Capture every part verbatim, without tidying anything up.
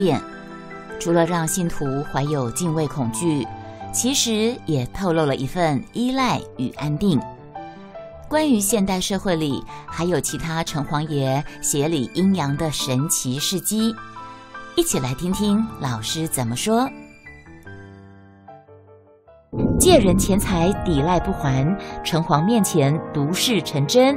变，除了让信徒怀有敬畏恐惧，其实也透露了一份依赖与安定。关于现代社会里还有其他城隍爷协理阴阳的神奇事迹，一起来听听老师怎么说。借人钱财抵赖不还，城隍面前毒誓成真。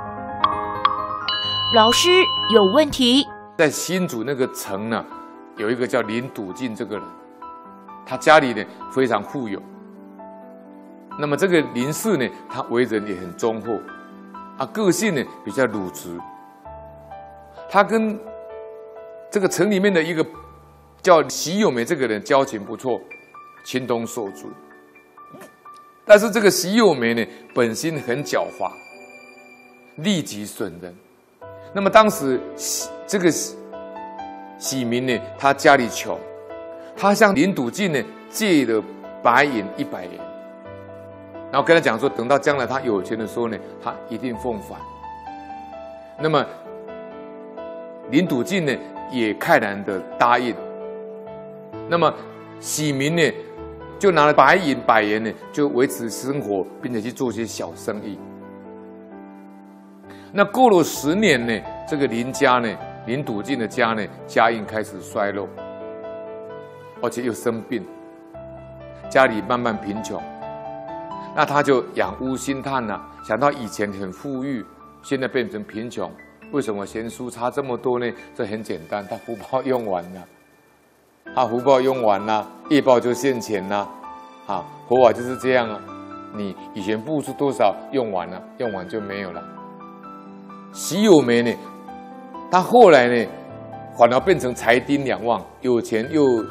老师有问题。 在新竹那个城呢，有一个叫林笃进这个人，他家里呢非常富有。那么这个林氏呢，他为人也很忠厚，啊，个性呢比较鲁直。他跟这个城里面的一个叫习友美这个人交情不错，情同手足。但是这个习友美呢，本性很狡猾，利己损人。那么当时这个喜民呢，他家里穷，他向林笃进呢借了白银一百元。然后跟他讲说，等到将来他有钱的时候呢，他一定奉还。那么林笃进呢也慨然的答应。那么喜民呢就拿了白银百元呢，就维持生活，并且去做些小生意。那过了十年呢，这个林家呢，林笃进的家呢，家运开始衰落，而且又生病，家里慢慢贫穷。那他就仰屋心叹呐、啊，想到以前很富裕，现在变成贫穷，为什么贤淑差这么多呢？这很简单，他福报用完了，他福报用完了，业报就现前了，啊，佛法就是这样啊，你以前付出多少，用完了，用完就没有了。习友美呢，他后来呢，反而变成财丁两旺，有钱又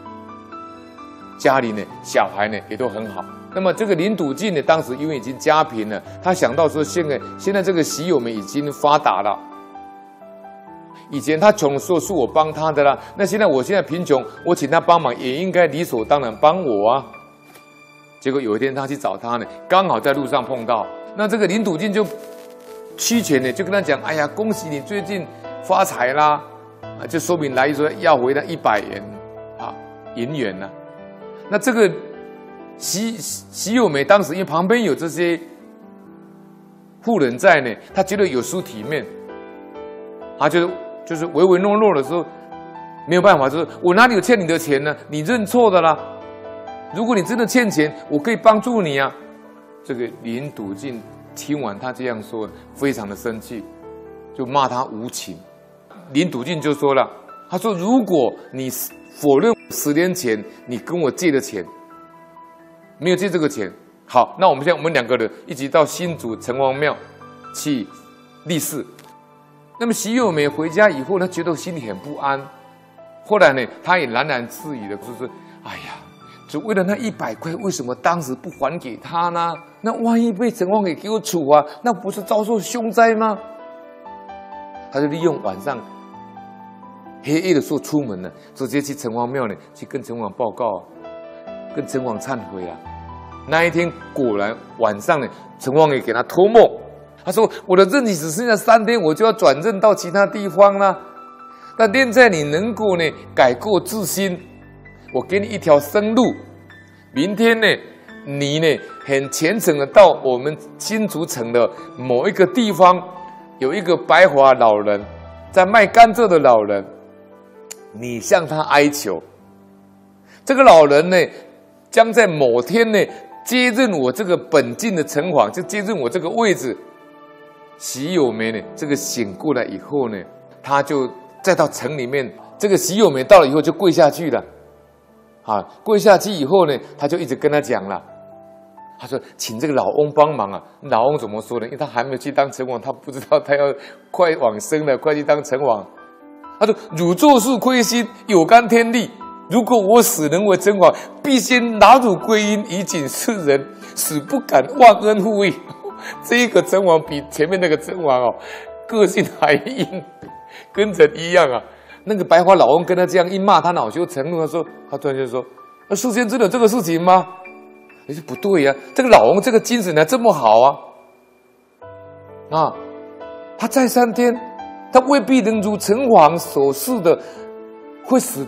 家里呢，小孩呢也都很好。那么这个林笃进呢，当时因为已经家贫了，他想到说，现在现在这个习友美已经发达了，以前他穷的时候是我帮他的啦，那现在我现在贫穷，我请他帮忙也应该理所当然帮我啊。结果有一天他去找他呢，刚好在路上碰到，那这个林笃进就屈权呢，就跟他讲，哎呀，恭喜你最近发财啦，啊，就说明来意说要回他一百元啊银元呢、啊。那这个习习友美当时因为旁边有这些富人在呢，他觉得有失体面，他就就是唯唯诺诺的时候，没有办法，就是我哪里有欠你的钱呢？你认错的啦。如果你真的欠钱，我可以帮助你啊。这个林笃进听完他这样说，非常的生气，就骂他无情。林笃进就说了，他说如果你否认十年前你跟我借的钱，没有借这个钱，好，那我们现在我们两个人一起到新竹城隍庙去立誓。那么习友美回家以后，他觉得心里很不安。后来呢，他也喃喃自语的，就是哎呀，就为了那一百块，为什么当时不还给他呢？那万一被城隍给给我处啊，那不是遭受凶灾吗？他就利用晚上黑夜的时候出门呢，直接去城隍庙呢，去跟城隍报告、啊，跟城隍忏悔啊。那一天果然晚上呢，城隍也给他托梦，他说我的任期只剩下三天，我就要转任到其他地方了。但念在你能够呢改过自新，我给你一条生路。明天呢，你呢很虔诚的到我们新竹城的某一个地方，有一个白发老人在卖甘蔗的老人，你向他哀求，这个老人呢将在某天呢接任我这个本境的城隍，就接任我这个位置。习友美呢这个醒过来以后呢，他就再到城里面，这个习友美到了以后就跪下去了。啊，跪下去以后呢，他就一直跟他讲了，他说请这个老翁帮忙啊。老翁怎么说呢？因为他还没有去当城隍，他不知道他要快往生了，快去当城隍。他说汝做事亏心，有干天力，如果我死能为城隍，必先拿汝归阴，以警世人，使不敢忘恩负义。这一个城隍比前面那个城隍哦，个性还硬，跟人一样啊。那个白发老翁跟他这样一骂，他恼羞成怒，他说，他突然就说：“那世间真的有这个事情吗？”你说不对呀、啊，这个老翁这个精神还这么好啊！啊，他再三天，他未必能如城隍所示的会死